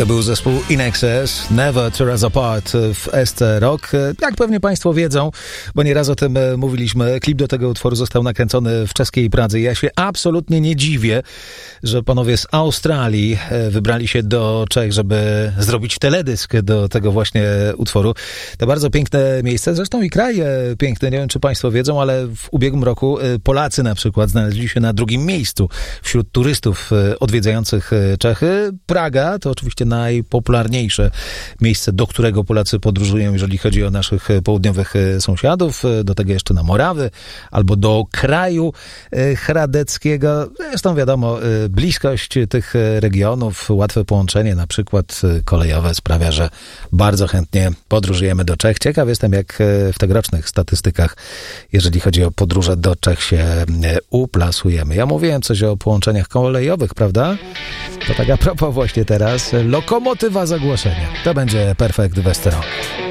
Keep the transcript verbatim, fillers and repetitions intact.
To był zespół In Excess, Never Tear Us Apart w S C Rock. Jak pewnie Państwo wiedzą, bo nieraz o tym mówiliśmy, klip do tego utworu został nakręcony w czeskiej Pradze. Ja się absolutnie nie dziwię, że panowie z Australii wybrali się do Czech, żeby zrobić teledysk do tego właśnie utworu. To bardzo piękne miejsce, zresztą i kraj piękny. Nie wiem, czy Państwo wiedzą, ale w ubiegłym roku Polacy na przykład znaleźli się na drugim miejscu wśród turystów odwiedzających Czechy. Praga to oczywiście najpopularniejsze miejsce, do którego Polacy podróżują, jeżeli chodzi o naszych południowych sąsiadów, do tego jeszcze na Morawy, albo do kraju chradeckiego. Zresztą wiadomo, bliskość tych regionów, łatwe połączenie, na przykład kolejowe, sprawia, że bardzo chętnie podróżujemy do Czech. Ciekaw jestem, jak w tegorocznych statystykach, jeżeli chodzi o podróże do Czech, się uplasujemy. Ja mówiłem coś o połączeniach kolejowych, prawda? To tak a propos właśnie teraz. Lokomotywa zagłoszenia. To będzie Perfekt West Rock.